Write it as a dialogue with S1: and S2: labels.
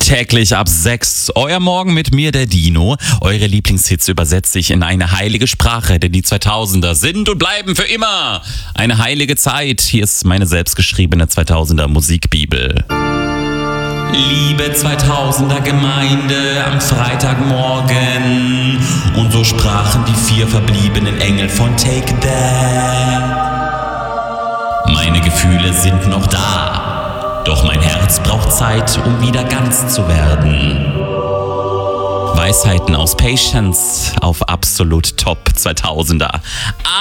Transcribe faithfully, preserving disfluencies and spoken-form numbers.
S1: Täglich ab sechs. Euer Morgen mit mir, der Dino. Eure Lieblingshits übersetze ich in eine heilige Sprache, denn die zweitausender sind und bleiben für immer eine heilige Zeit. Hier ist meine selbstgeschriebene zweitausender Musikbibel. Liebe zweitausender Gemeinde am Freitagmorgen. Und so sprachen die vier verbliebenen Engel von Take That. Meine Gefühle sind noch da. Doch mein Herz braucht Zeit, um wieder ganz zu werden. Weisheiten aus Patience auf absolut Top zweitausender.